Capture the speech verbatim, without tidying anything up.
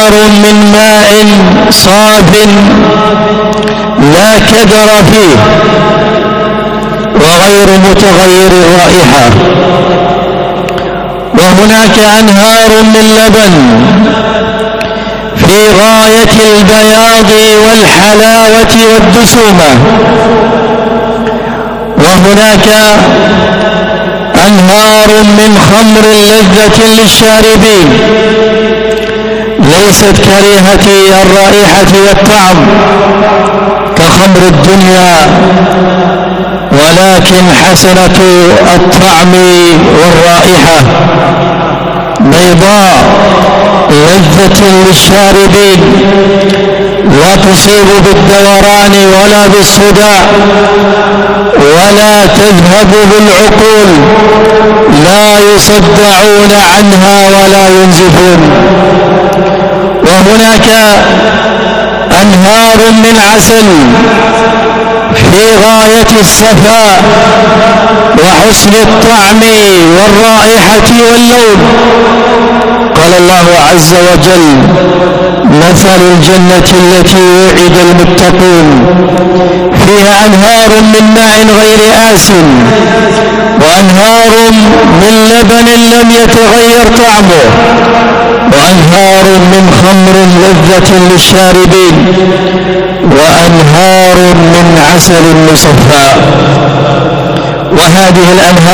من ماء صاف لا كدر فيه وغير متغير الرائحة. وهناك أنهار من لبن في غاية البياض والحلاوة والدسومة. وهناك أنهار من خمر لذة للشاربين ليست كريهة الرائحة والطعم كخمر الدنيا، ولكن حسنة الطعم والرائحة، بيضاء لذة للشاربين، لا تصيب بالدوران ولا بالصداع ولا تذهب بالعقول، لا يصدعون عنها ولا ينزفون. وهناك أنهار من عسل في غاية الصفاء وحسن الطعم والرائحة واللون. قال الله عز وجل: مثل الجنة التي وعد المتقون فيها أنهار من ماء غير آسن وأنهار من لبن لم يتغير طعمه وأنهار من خمر لذة للشاربين وأنهار من عسل مصفى. وهذه الأنهار